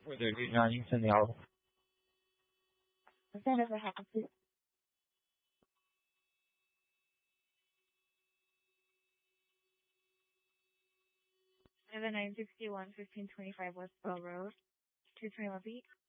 Further do not use in the hour. What kind of a house is 7961 1525 West Bell Road, 221 feet?